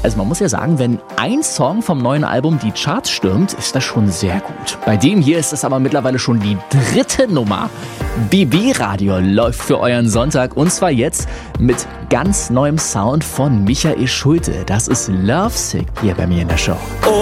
Also man muss ja sagen, wenn ein Song vom neuen Album die Charts stürmt, ist das schon sehr gut. Bei dem hier ist es aber mittlerweile schon die 3. Nummer. BB Radio läuft für euren Sonntag und zwar jetzt mit ganz neuem Sound von Michael Schulte. Das ist Lovesick hier bei mir in der Show.